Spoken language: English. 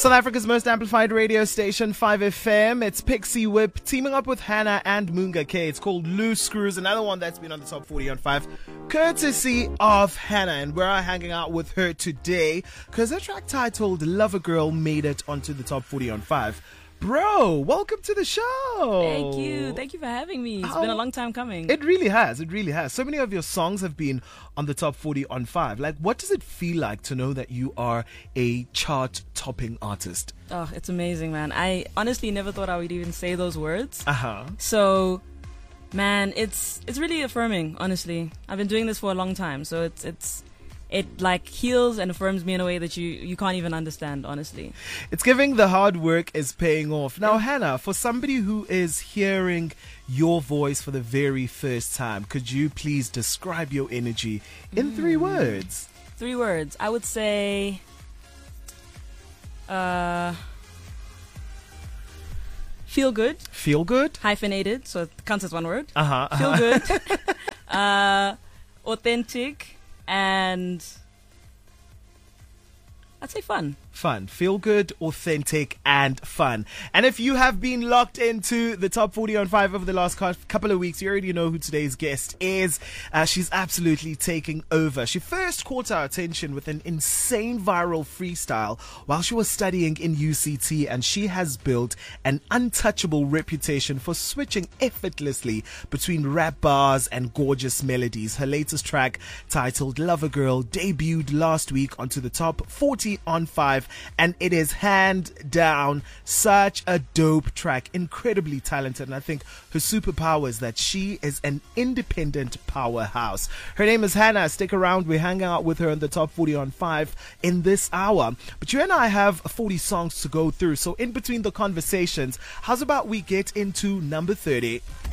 South Africa's most amplified radio station, 5FM. It's Pixie Whip teaming up with Hannah and Munga K. It's called Loose Screws, another one that's been on the top 40 on 5, courtesy of Hannah. And we're hanging out with her today because her track titled Lover Girl made it onto the top 40 on 5. Bro, welcome to the show. Thank you. Thank you for having me. It's been a long time coming. It really has. It really has. So many of your songs have been on the top 40 on 5. Like, what does it feel like to know that you are a chart-topping artist? Oh, it's amazing, man. I honestly never thought I would even say those words. Uh-huh. So, man, it's really affirming, honestly. I've been doing this for a long time, so it like heals and affirms me in a way that you can't even understand, honestly. It's giving the hard work is paying off. Now, Hannah, for somebody who is hearing your voice for the very first time, could you please describe your energy in 3 words? 3 words. I would say feel good. Feel good? Hyphenated, so it counts as 1 word. Uh-huh. Feel good. Authentic. And I'd say fun. Fun. Feel good, authentic, and fun. And if you have been locked into the top 40 on 5 over the last couple of weeks, you already know who today's guest is. She's absolutely taking over. She first caught our attention with an insane viral freestyle while she was studying in UCT, and she has built an untouchable reputation for switching effortlessly between rap bars and gorgeous melodies. Her latest track, titled Lover Girl, debuted last week onto the top 40 on 5. And it is hand down such a dope track, incredibly talented. And I think her superpower is that she is an independent powerhouse. Her name is Hannah. Stick around. We're hanging out with her in the top 40 on 5 in this hour. But you and I have 40 songs to go through. So in between the conversations, how's about we get into number 30?